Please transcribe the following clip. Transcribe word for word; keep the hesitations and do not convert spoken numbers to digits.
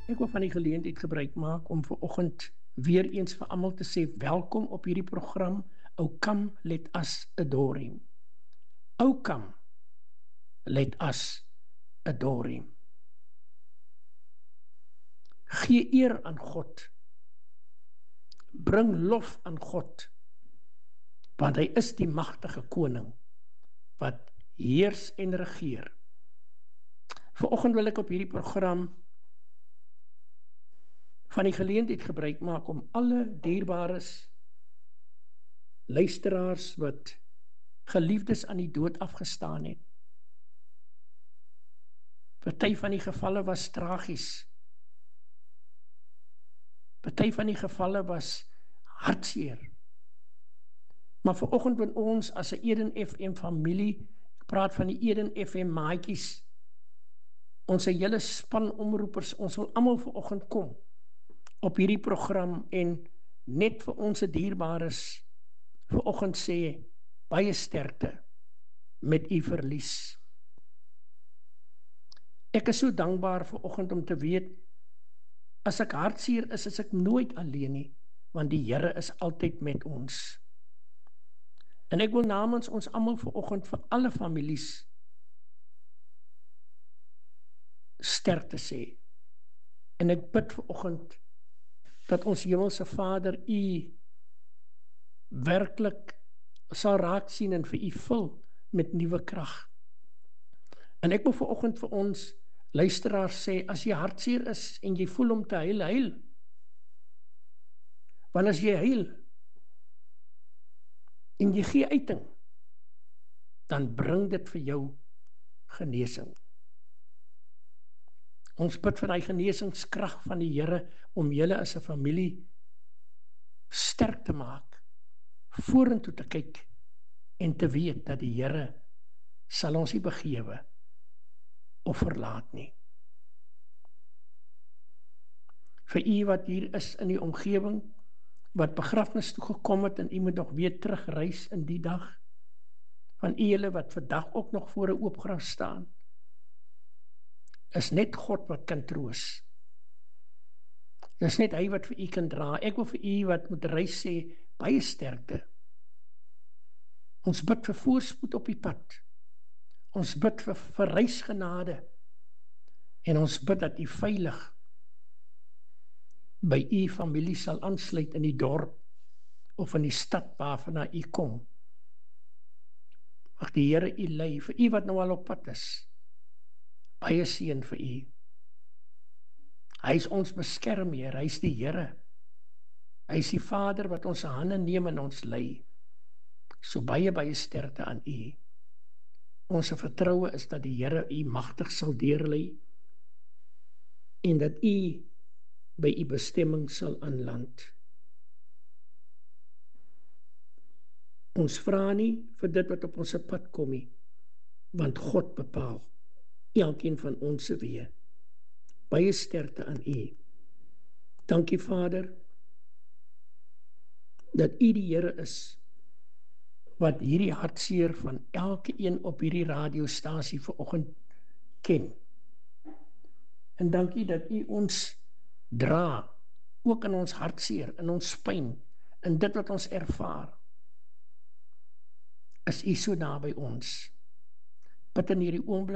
Ek wil van die geleentheid gebruik maak om vanoggend weer eens vir almal te sê welkom op hierdie program. O come, let us adore him. O come, let us adore him. Gee eer aan God. Bring lof aan God, want hy is die magtige koning wat heers en regeer. Vanoggend wil ek op hierdie program van die geleentheid gebruik maak om alle dierbares luisteraars wat geliefdes aan die dood afgestaan het. Party van die gevalle was tragies. Party van die gevalle was hartseer. Maar vanoggend wil ons as 'n Eden F M familie, ek praat van die Eden F M maatjies, ons hele span omroepers, ons wil almal vanoggend kom op hierdie program en net vir ons dierbares vanoggend sê baie sterkte met u verlies. Ek is so dankbaar vanoggend om te weet, as ek hartseer is, is ek nooit alleen nie, want die Here is altyd met ons. En ek wil namens ons almal vanoggend vir alle families sterkte sê. En ek bid vanoggend dat ons Hemelse Vader u werklik sal raak sien en vir u vul met nuwe krag. En ek wil vanoggend vir ons luisteraars sê, as jy hartseer is en jy voel om te huil, huil. Want as jy huil en jy gee uiting, dan bring dit vir jou genesing. Ons bid vir die genesingskrag van die Here om julle as 'n familie sterk te maak, vorentoe te kyk en te weet dat die Here sal ons nie begewe of verlaat nie. Vir u wat hier is in die omgewing, wat begrafnis toe gekom het en u moet nog weer terugreis in die dag, van u julle wat vandag ook nog voor 'n oop graf staan, is net God wat kan troos. Dis net hy wat vir u kan dra. Ek wil vir u wat moet reis sê, baie sterkte. Ons bid vir voorspoed op die pad. Ons bid vir, vir reisgenade. En ons bid dat u veilig by u familie sal aansluit in die dorp of in die stad waarvan u kom. Mag die Here u lei, vir u wat nou al op pad is. Baie seën vir u. Hy is ons beskermheer, hy is die Here. Hy is die Vader wat ons hande neem en ons lei. So baie baie sterkte aan u. Ons vertroue is dat die Here u magtig sal deurlei en dat u by u bestemming sal aanland. Ons vra nie vir dit wat op ons pad kom nie, want God bepaal elkeen van ons se weë. Baie sterkte aan u. Dankie Vader, dat u die Here is, wat hierdie hartseer van elke een op hierdie radiostasie vanoggend ken. En dankie dat u ons dra, ook in ons hartseer, in ons pyn, in dit wat ons ervaar. Is u so naby ons. Bid in hierdie oomblik